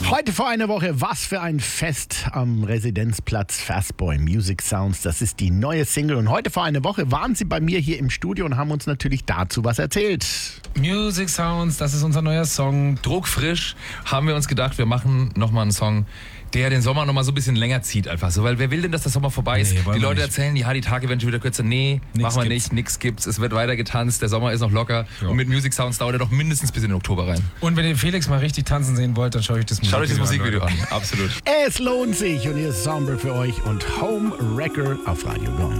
Heute vor einer Woche, was für ein Fest am Residenzplatz Fastboy Music Sounds. Das ist die neue Single. Und heute vor einer Woche waren sie bei mir hier im Studio und haben uns natürlich dazu was erzählt. Music Sounds, das ist unser neuer Song. Druckfrisch haben wir uns gedacht, wir machen nochmal einen Song, der den Sommer nochmal so ein bisschen länger zieht einfach so. Weil wer will denn, dass der Sommer vorbei ist? Die Leute erzählen, ja, die Tage werden schon wieder kürzer. Nee, machen wir nicht, nix gibt's. Es wird weiter getanzt, der Sommer ist noch locker. Ja. Und mit Music Sounds dauert er doch mindestens bis in den Oktober rein. Und wenn ihr Felix mal richtig tanzen sehen wollt, dann schaut euch das Musikvideo an. Absolut. Es lohnt sich und hier ist Soundberg für euch und Home Wrecker auf Radio Go.